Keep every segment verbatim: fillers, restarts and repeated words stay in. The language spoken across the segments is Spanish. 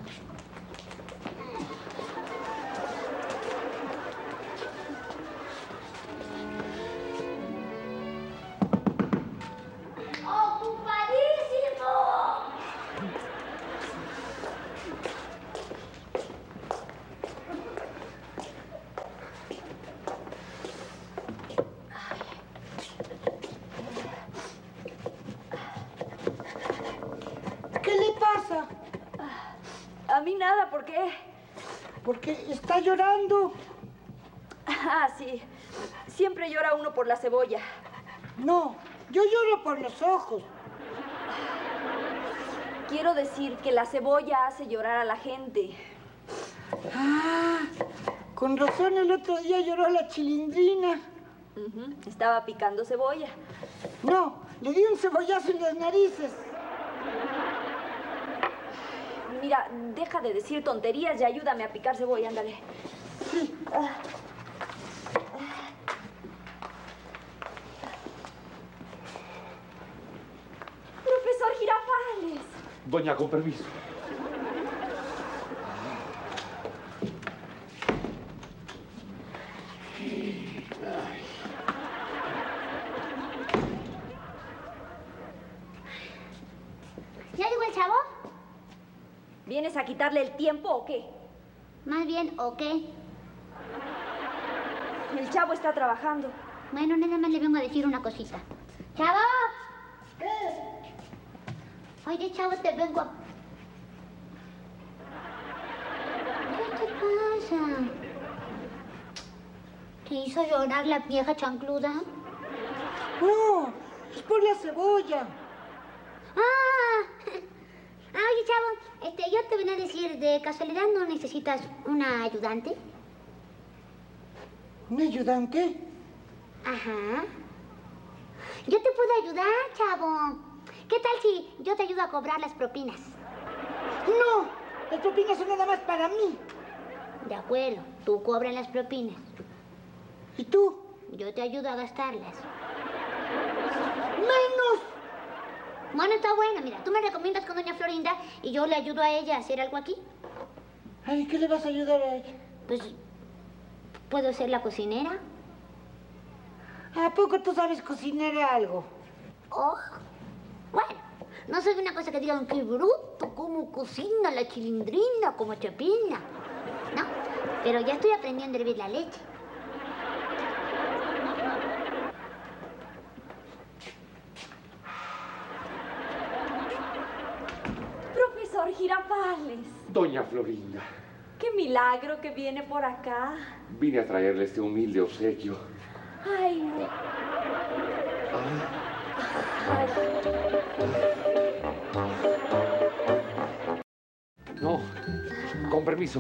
A mí nada, ¿por qué? Porque está llorando. Ah, sí. Siempre llora uno por la cebolla. No, yo lloro por los ojos. Quiero decir que la cebolla hace llorar a la gente. Ah, con razón el otro día lloró la Chilindrina. Uh-huh. Estaba picando cebolla. No, le di un cebollazo en las narices. Mira, deja de decir tonterías y ayúdame a picar cebolla, ándale. Sí. Ah. Profesor Girafales. Doña, con permiso. ¿Ya llegó el chavo? ¿Vienes a quitarle el tiempo o qué? Más bien, ¿o qué? El chavo está trabajando. Bueno, nada más le vengo a decir una cosita. ¡Chavo! ¿Qué? Oye, chavo, te vengo a... ¿Qué te pasa? ¿Te hizo llorar la vieja chancluda? No, es por la cebolla. ¡Ah! Ah, oye, chavo, este, yo te venía a decir, ¿de casualidad no necesitas una ayudante? ¿Un ayudante? Ajá. Yo te puedo ayudar, chavo. ¿Qué tal si yo te ayudo a cobrar las propinas? No, las propinas son nada más para mí. De acuerdo, tú cobras las propinas. ¿Y tú? Yo te ayudo a gastarlas. ¡Menos! Bueno, está bueno, mira, tú me recomiendas con doña Florinda y yo le ayudo a ella a hacer algo aquí. Ay, ¿qué le vas a ayudar a ella? Pues, ¿puedo ser la cocinera? ¿A poco tú sabes cocinar algo? Oh, bueno, no soy una cosa que digan qué bruto, cómo cocina la Chilindrina, como Chapina. No, pero ya estoy aprendiendo a hervir la leche. Profesor Girafales. Doña Florinda. Qué milagro que viene por acá. Vine a traerle este humilde obsequio. Ay, no. Ay. No, con permiso.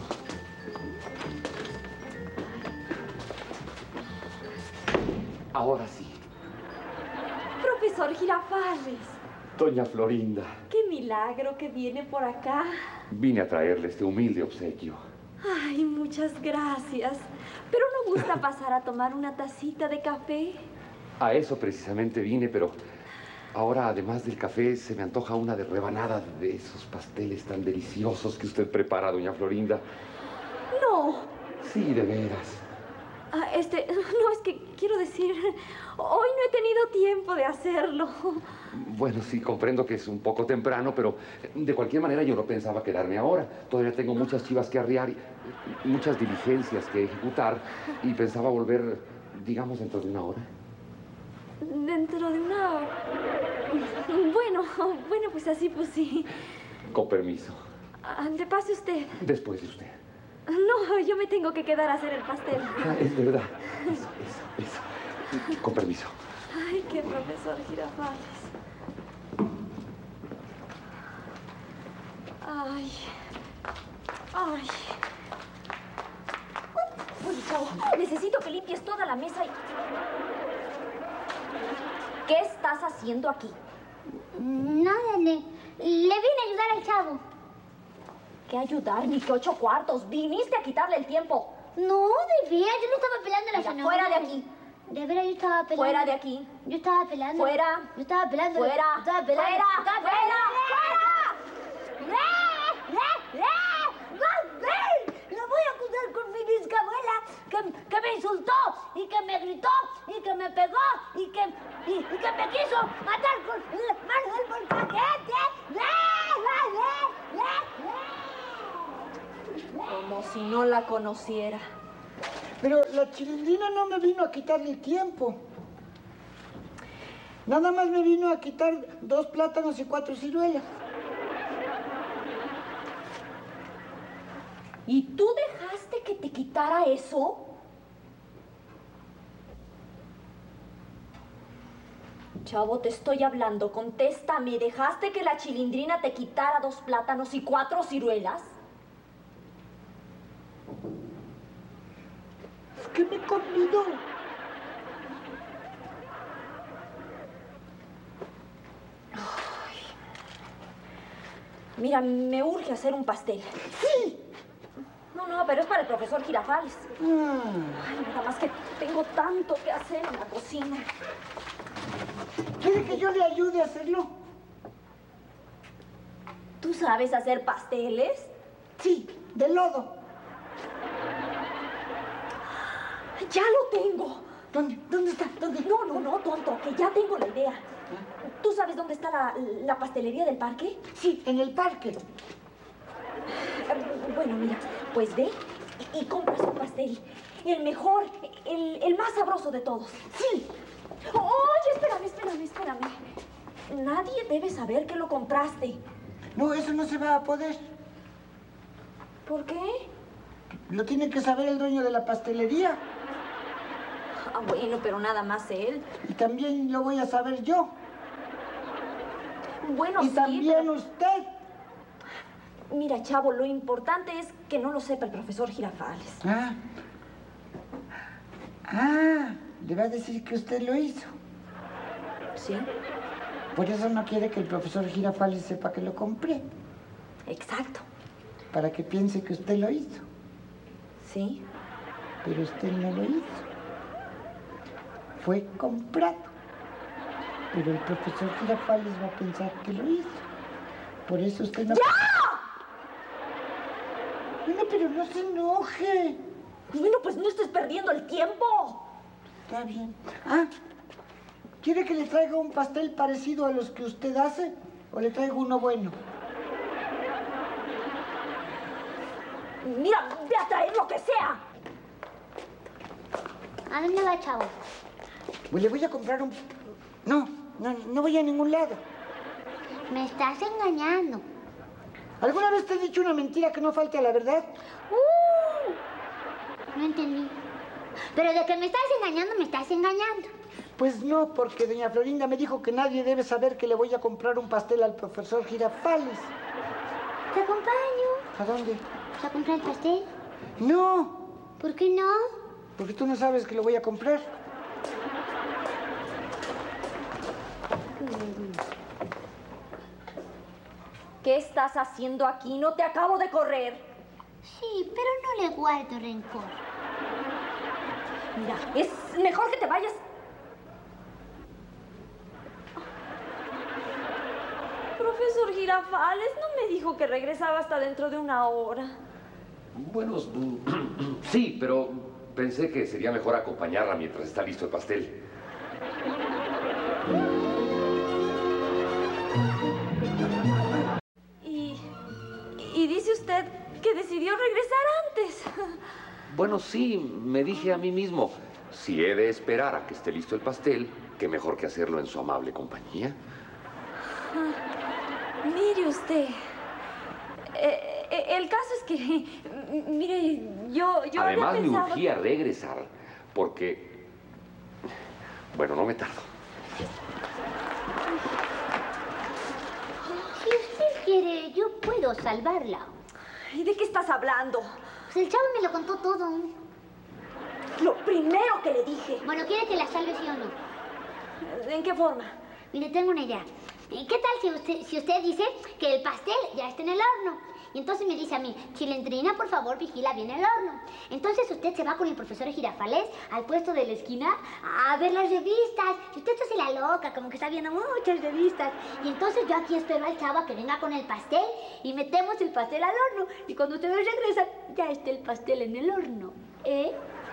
Ahora sí. Profesor Girafales. Doña Florinda. Qué milagro que viene por acá. Vine a traerle este humilde obsequio. Ay, muchas gracias. ¿Pero no gusta pasar a tomar una tacita de café? A eso precisamente vine, pero ahora, además del café, se me antoja una de rebanada de esos pasteles tan deliciosos que usted prepara, doña Florinda. No. Sí, de veras. Ah, este, no, es que quiero decir, hoy no he tenido tiempo de hacerlo. Bueno, sí, comprendo que es un poco temprano, pero de cualquier manera yo no pensaba quedarme ahora. Todavía tengo muchas chivas que arriar y muchas diligencias que ejecutar y pensaba volver, digamos, dentro de una hora. ¿Dentro de una hora? Bueno, bueno, pues así, pues sí. Con permiso. Ande, pase usted. Después de usted. No, yo me tengo que quedar a hacer el pastel. Ah, es verdad. Eso, eso, eso. Con permiso. Ay, qué profesor Girafales. Ay. Ay. Oye, chavo, necesito que limpies toda la mesa y... ¿Qué estás haciendo aquí? Nada, le, le vine a ayudar al chavo. ¿Qué ayudar? Ni que ocho cuartos. Viniste a quitarle el tiempo. No, de veras, yo no estaba pelando la Mira, zanahoria. fuera de aquí. De veras, yo estaba pelando. Fuera de aquí. Yo estaba pelando. Fuera. Yo estaba pelando. Fuera. Yo estaba pelando. Fuera. Yo estaba pelando. Fuera. ¡Fuera! ¡Eh! ¡Eh! ¡Eh! si no la conociera. Pero la Chilindrina no me vino a quitar el tiempo. Nada más me vino a quitar dos plátanos y cuatro ciruelas. ¿Y tú dejaste que te quitara eso? Chavo, te estoy hablando. Contéstame. ¿Dejaste que la Chilindrina te quitara dos plátanos y cuatro ciruelas? Es que me convidó. Ay. Mira, me urge hacer un pastel. Sí. No, no, pero es para el profesor Girafales. Ah. Ay, nada más que tengo tanto que hacer en la cocina. ¿Quiere que yo le ayude a hacerlo? ¿Tú sabes hacer pasteles? Sí, de lodo. ¡Ya lo tengo! ¿Dónde? ¿Dónde está? ¿Dónde? No, no, no, tonto, que ya tengo la idea. ¿Tú sabes dónde está la, la pastelería del parque? Sí, en el parque. Eh, Bueno, mira, pues ve y, y compras un pastel. El mejor, el, el más sabroso de todos. Sí. Oye, espérame, espérame, espérame. Nadie debe saber que lo compraste. No, eso no se va a poder. ¿Por qué? Lo tiene que saber el dueño de la pastelería. Ah, bueno, pero nada más él. Y también lo voy a saber yo. Bueno, Y sí, también pero- usted. Mira, chavo, lo importante es que no lo sepa el profesor Girafales. Ah. Ah, le va a decir que usted lo hizo. ¿Sí? Por eso no quiere que el profesor Girafales sepa que lo compré. Exacto. Para que piense que usted lo hizo. ¿Sí? Pero usted no lo hizo. Fue comprado. Pero el profesor Girafales va a pensar que lo hizo. Por eso usted no... ¡Ya! Bueno, pero no se enoje. Bueno, pues no estés perdiendo el tiempo. Está bien. Ah, ¿quiere que le traiga un pastel parecido a los que usted hace? ¿O le traigo uno bueno? Mira, ve a traer lo que sea. ¿A dónde va, chavo? Pues le voy a comprar un... No, no, no voy a ningún lado. Me estás engañando. ¿Alguna vez te he dicho una mentira que no falte a la verdad? Uh, no entendí. Pero de que me estás engañando, me estás engañando. Pues no, porque doña Florinda me dijo que nadie debe saber que le voy a comprar un pastel al profesor Girafales. ¿Te acompaño? ¿A dónde? ¿Vas a comprar el pastel? No, ¿Por qué no? porque tú no sabes que lo voy a comprar. ¿Qué estás haciendo aquí? No te acabo de correr. Sí, pero no le guardo rencor. Mira, es mejor que te vayas. Profesor Girafales, no me dijo que regresaba hasta dentro de una hora. Bueno, sí, pero pensé que sería mejor acompañarla mientras está listo el pastel. Y, y dice usted que decidió regresar antes. Bueno, sí, me dije a mí mismo, si he de esperar a que esté listo el pastel, qué mejor que hacerlo en su amable compañía. Mire usted, eh, eh, el caso es que, m- mire, yo, yo Además, había me pensado... urgía regresar, porque... Bueno, no me tardo. Si usted quiere, yo puedo salvarla. ¿Y de qué estás hablando? Pues el chavo me lo contó todo. Lo primero que le dije. Bueno, ¿quiere que la salve, sí o no? ¿En qué forma? Mire, tengo una idea. ¿Qué tal si usted, si usted dice que el pastel ya está en el horno? Y entonces me dice a mí, Chilindrina, por favor, vigila bien el horno. Entonces usted se va con el profesor Girafales al puesto de la esquina a ver las revistas. Y usted se hace la loca, como que está viendo muchas revistas. Y entonces yo aquí espero al chavo a que venga con el pastel y metemos el pastel al horno. Y cuando ustedes regresan, ya está el pastel en el horno. ¿Eh?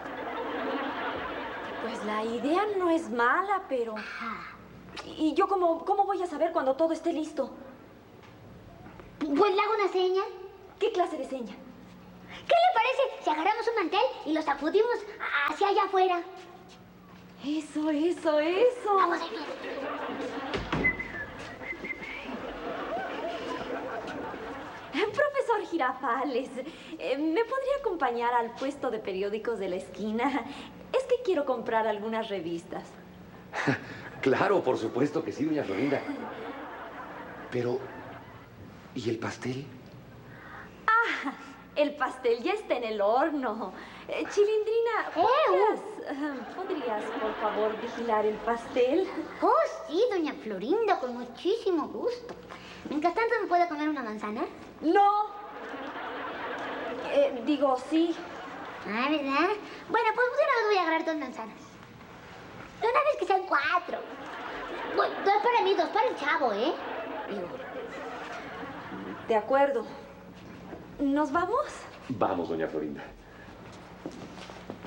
Pues la idea no es mala, pero... Ajá. ¿Y yo cómo, cómo voy a saber cuando todo esté listo? Pues le hago una seña. ¿Qué clase de seña? ¿Qué le parece si agarramos un mantel y lo sacudimos hacia allá afuera? Eso, eso, eso. Vamos a ir. Profesor Girafales, eh, ¿me podría acompañar al puesto de periódicos de la esquina? Es que quiero comprar algunas revistas. Claro, por supuesto que sí, doña Florinda. Pero, ¿y el pastel? Ah, el pastel ya está en el horno. Eh, Chilindrina, ¿podrías, uh, ¿podrías, por favor, vigilar el pastel? Oh, sí, doña Florinda, con muchísimo gusto. Mientras tanto, ¿me puede comer una manzana? No. Eh, digo, sí. Ah, ¿verdad? Bueno, pues de una vez voy a agarrar dos manzanas. De una vez que sean cuatro. Bueno, dos para mí, dos para el chavo, ¿eh? Digo. De acuerdo. ¿Nos vamos? Vamos, doña Florinda.